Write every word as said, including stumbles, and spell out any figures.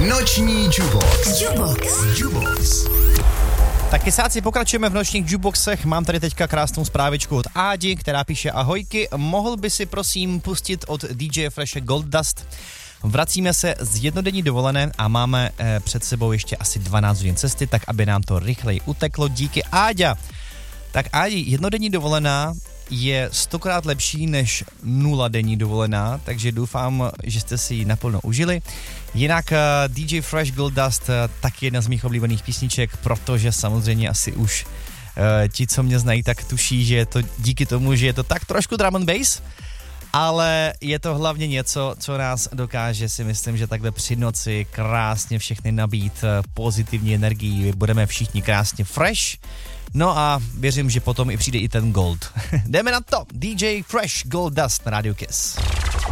Noční Jukebox. Jukebox. Jukebox. Tak kysáci, pokračujeme v nočních jukeboxech. Mám tady teďka krásnou zprávičku od Ádi, která píše: ahojky, mohl by si prosím pustit od D J Freshe Gold Dust? Vracíme se z jednodenní dovolené a máme eh, před sebou ještě asi dvanáct hodin cesty, tak aby nám to rychleji uteklo. Díky, Áďa. Tak Ádi, jednodenní dovolená je stokrát lepší než nula denní dovolená, takže doufám, že jste si ji naplno užili. Jinak uh, D J Fresh Gold Dust uh, taky jedna z mých oblíbených písniček, protože samozřejmě asi už uh, ti, co mě znají, tak tuší, že je to díky tomu, že je to tak trošku drum and bass, ale je to hlavně něco, co nás dokáže, si myslím, že takhle při noci krásně všechny nabít pozitivní energii, budeme všichni krásně fresh. No a věřím, že potom i přijde i ten gold. Jdeme na to. D J Fresh Gold Dust na Radio Kiss.